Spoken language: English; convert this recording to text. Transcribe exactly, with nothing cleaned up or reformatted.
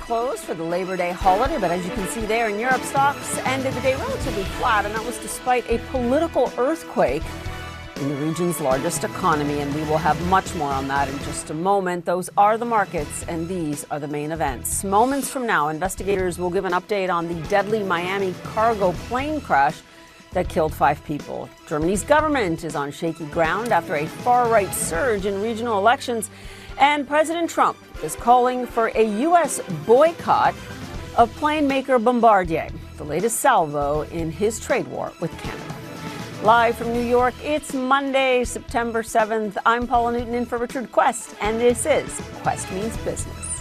closed for the Labor Day holiday, but as you can see there in Europe, stocks ended the day relatively flat, and that was despite a political earthquake in the region's largest economy, and we will have much more on that in just a moment. Those are the markets, and these are the main events. Moments from now, investigators will give an update on the deadly Miami cargo plane crash that killed five people. Germany's government is on shaky ground after a far-right surge in regional elections, and President Trump is calling for a U S boycott of plane maker Bombardier, the latest salvo in his trade war with Canada. Live from New York, it's Monday, September seventh. I'm Paula Newton in for Richard Quest, and this is Quest Means Business.